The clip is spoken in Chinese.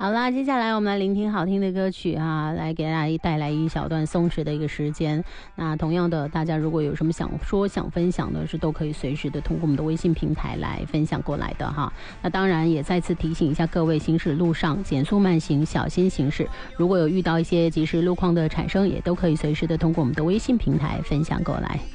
好啦，接下来我们来聆听好听的歌曲啊，来给大家带来一小段松弛的一个时间。那同样的，大家如果有什么想说想分享的，是都可以随时的通过我们的微信平台来分享过来的哈。那当然也再次提醒一下各位，行驶路上减速慢行，小心行驶。如果有遇到一些即时路况的产生，也都可以随时的通过我们的微信平台分享过来。